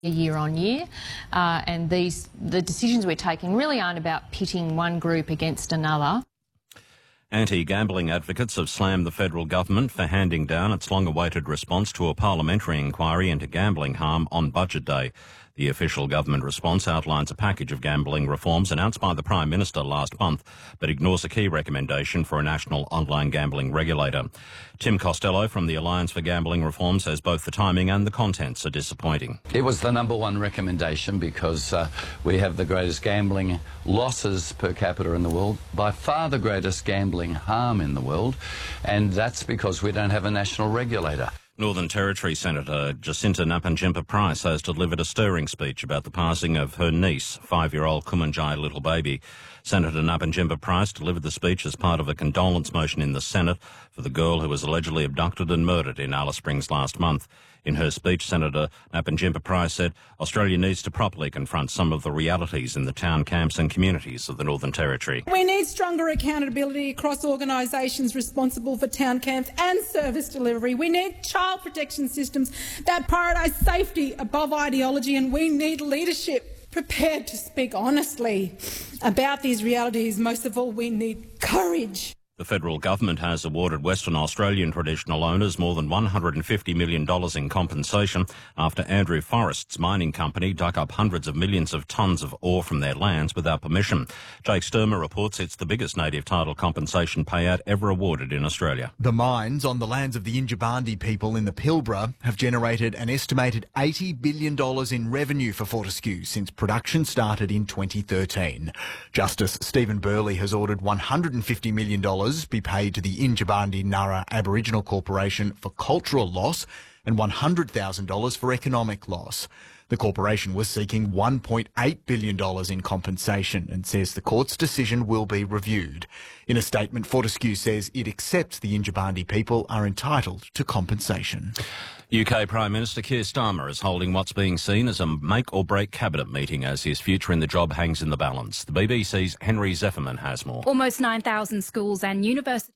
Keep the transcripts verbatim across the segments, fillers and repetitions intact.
year on year, uh, and these the decisions we're taking really aren't about pitting one group against another. Anti-gambling advocates have slammed the federal government for handing down its long-awaited response to a parliamentary inquiry into gambling harm on Budget Day. The official government response outlines a package of gambling reforms announced by the Prime Minister last month, but ignores a key recommendation for a national online gambling regulator. Tim Costello from the Alliance for Gambling Reform says both the timing and the contents are disappointing. It was the number one recommendation because uh, we have the greatest gambling losses per capita in the world, by far the greatest gambling harm in the world, and that's because we don't have a national regulator. Northern Territory Senator Jacinta Nampijinpa-Price has delivered a stirring speech about the passing of her niece, five-year-old Kumanjai little baby. Senator Nampijinpa-Price delivered the speech as part of a condolence motion in the Senate for the girl who was allegedly abducted and murdered in Alice Springs last month. In her speech, Senator Nampijinpa-Price said Australia needs to properly confront some of the realities in the town camps and communities of the Northern Territory. We need stronger accountability across organisations responsible for town camps and service delivery. We need child protection systems that prioritise safety above ideology, and we need leadership prepared to speak honestly about these realities. Most of all, we need courage. The federal government has awarded Western Australian traditional owners more than one hundred fifty million dollars in compensation after Andrew Forrest's mining company dug up hundreds of millions of tonnes of ore from their lands without permission. Jake Sturmer reports it's the biggest native title compensation payout ever awarded in Australia. The mines on the lands of the Yindjibarndi people in the Pilbara have generated an estimated eighty billion dollars in revenue for Fortescue since production started in twenty thirteen. Justice Stephen Burley has ordered one hundred fifty million dollars be paid to the Yindjibarndi Nara Aboriginal Corporation for cultural loss and one hundred thousand dollars for economic loss. The corporation was seeking one point eight billion dollars in compensation and says the court's decision will be reviewed. In a statement, Fortescue says it accepts the Yindjibarndi people are entitled to compensation. U K Prime Minister Keir Starmer is holding what's being seen as a make-or-break cabinet meeting as his future in the job hangs in the balance. The B B C's Henry Zefferman has more. Almost nine thousand schools and universities.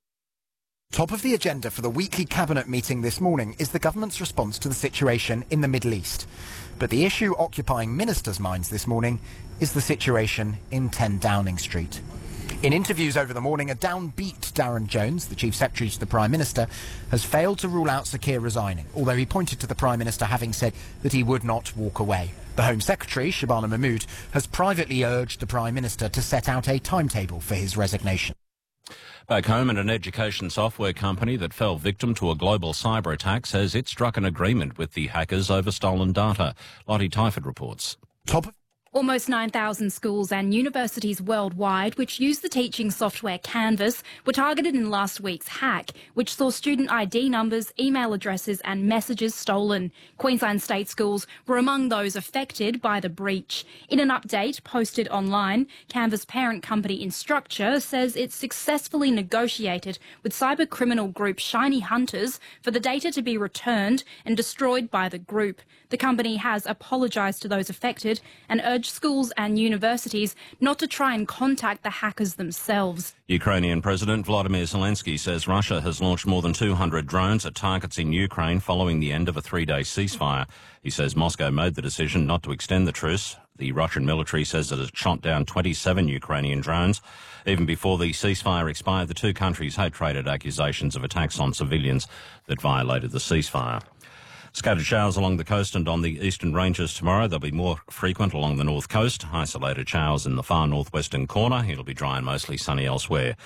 Top of the agenda for the weekly cabinet meeting this morning is the government's response to the situation in the Middle East. But the issue occupying ministers' minds this morning is the situation in ten Downing Street. In interviews over the morning, a downbeat Darren Jones, the Chief Secretary to the Prime Minister, has failed to rule out Sir Keir resigning, although he pointed to the Prime Minister having said that he would not walk away. The Home Secretary, Shabana Mahmood, has privately urged the Prime Minister to set out a timetable for his resignation. Back home, and an education software company that fell victim to a global cyber attack says it struck an agreement with the hackers over stolen data. Lottie Tyford reports. Top of Almost nine thousand schools and universities worldwide, which use the teaching software Canvas, were targeted in last week's hack, which saw student I D numbers, email addresses and messages stolen. Queensland state schools were among those affected by the breach. In an update posted online, Canvas parent company Instructure says it successfully negotiated with cyber criminal group Shiny Hunters for the data to be returned and destroyed by the group. The company has apologised to those affected and urged schools and universities not to try and contact the hackers themselves. Ukrainian President Volodymyr Zelensky says Russia has launched more than two hundred drones at targets in Ukraine following the end of a three-day ceasefire. He says Moscow made the decision not to extend the truce. The Russian military says it has shot down twenty-seven Ukrainian drones. Even before the ceasefire expired, the two countries had traded accusations of attacks on civilians that violated the ceasefire. Scattered showers along the coast and on the eastern ranges tomorrow. They'll be more frequent along the north coast. Isolated showers in the far northwestern corner. It'll be dry and mostly sunny elsewhere.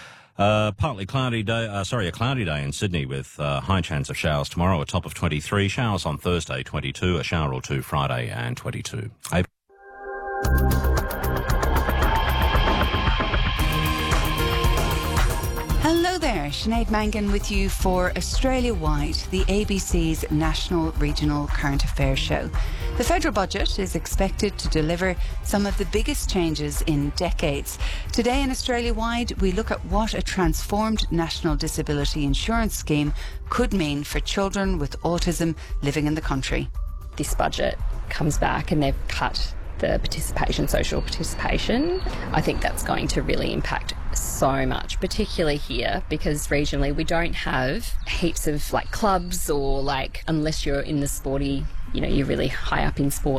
Uh, partly cloudy day, uh, sorry, a cloudy day in Sydney with uh, high chance of showers tomorrow, a top of twenty-three. Showers on Thursday, twenty-two. A shower or two Friday and twenty-two. April. Hello there, Sinead Mangan with you for Australia-wide, the A B C's National Regional Current Affairs show. The federal budget is expected to deliver some of the biggest changes in decades. Today in Australia-wide, we look at what a transformed National Disability Insurance Scheme could mean for children with autism living in the country. This budget comes back and they've cut the participation, social participation. I think that's going to really impact so much, particularly here, because regionally we don't have heaps of like clubs or like, unless you're in the sporty, you know, you're really high up in sport.